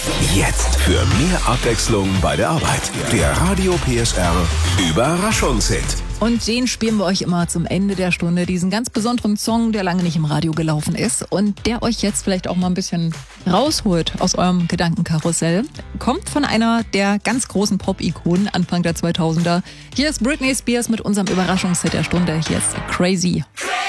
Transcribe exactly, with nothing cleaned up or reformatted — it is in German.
Jetzt für mehr Abwechslung bei der Arbeit. Der Radio P S R Überraschungshit. Und den spielen wir euch immer zum Ende der Stunde. Diesen ganz besonderen Song, der lange nicht im Radio gelaufen ist und der euch jetzt vielleicht auch mal ein bisschen rausholt aus eurem Gedankenkarussell. Kommt von einer der ganz großen Pop-Ikonen Anfang der zweitausender. Hier ist Britney Spears mit unserem Überraschungshit der Stunde. Hier ist Crazy.